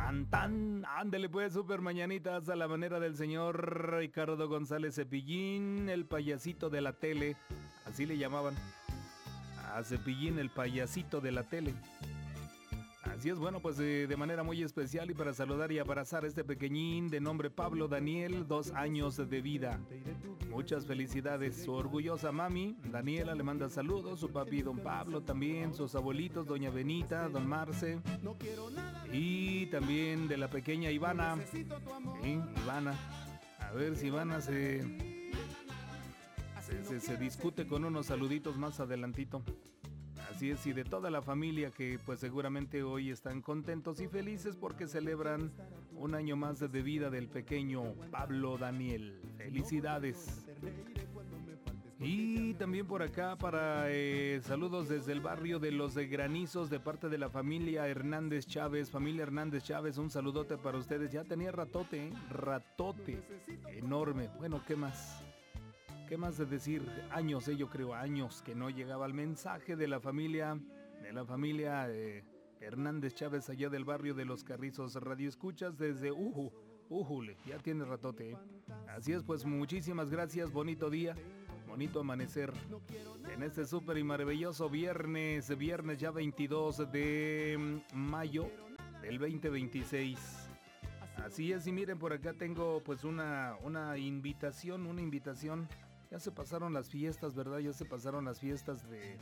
Tan, tan, ándele pues, super mañanitas a la manera del señor Ricardo González Cepillín, el payasito de la tele, así le llamaban, a Cepillín el payasito de la tele. Así es, bueno, pues de manera muy especial y para saludar y abrazar a este pequeñín de nombre Pablo Daniel, 2 años de vida. Muchas felicidades, su orgullosa mami, Daniela, le manda saludos, su papi don Pablo también, sus abuelitos, doña Benita, don Marce, y también de la pequeña Ivana, ¿sí? Ivana, a ver si Ivana se discute con unos saluditos más adelantito. Así es, y de toda la familia que pues seguramente hoy están contentos y felices porque celebran un año más de vida del pequeño Pablo Daniel. Felicidades. Y también por acá para saludos desde el barrio de Los de Granizos de parte de la familia Hernández Chávez. Familia Hernández Chávez, un saludote para ustedes. Ya tenía ratote, ratote enorme. Bueno, ¿qué más? ¿Qué más de decir? Años, yo creo, años que no llegaba el mensaje de la familia Hernández Chávez allá del barrio de Los Carrizos. Radio escuchas desde Ujule, ya tiene ratote. Así es, pues muchísimas gracias, bonito día, bonito amanecer en este súper y maravilloso viernes ya 22 de mayo del 2026. Así es, y miren, por acá tengo pues una invitación. Ya se pasaron las fiestas, ¿verdad? Ya se pasaron las fiestas de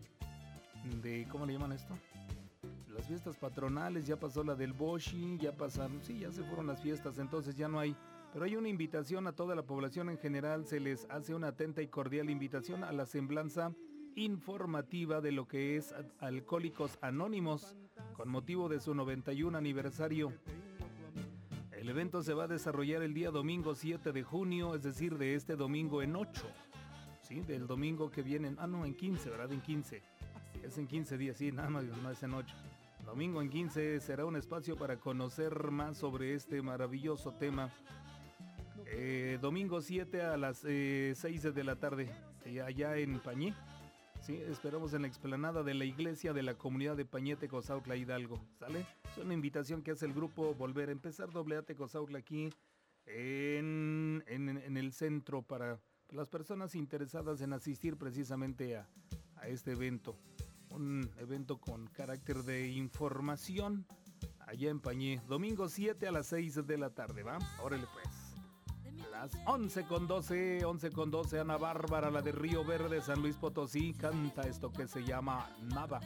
¿cómo le llaman esto? Las fiestas patronales, ya pasó la del Boshi, ya pasaron, sí, ya se fueron las fiestas, entonces ya no hay. Pero hay una invitación a toda la población en general, se les hace una atenta y cordial invitación a la semblanza informativa de lo que es Alcohólicos Anónimos, con motivo de su 91 aniversario. El evento se va a desarrollar el día domingo 7 de junio, es decir, de este domingo en 8. ¿Sí? Del domingo que viene. En 15, ¿verdad? En 15. Es en 15 días, sí, nada más, no es en 8. Domingo en 15 será un espacio para conocer más sobre este maravilloso tema. Domingo 7 a las 6 de la tarde, allá en Pañé. Sí, esperamos en la explanada de la iglesia de la comunidad de Pañé, Tecozautla, Hidalgo. ¿Sale? Es una invitación que hace el grupo Volver a Empezar AA Tecozautla aquí en el centro para las personas interesadas en asistir precisamente a este evento. Un evento con carácter de información allá en Pañé. Domingo 7 a las 6 de la tarde, ¿va? Órale pues. Las 11:12, Ana Bárbara, la de Río Verde, San Luis Potosí, canta esto que se llama Nada.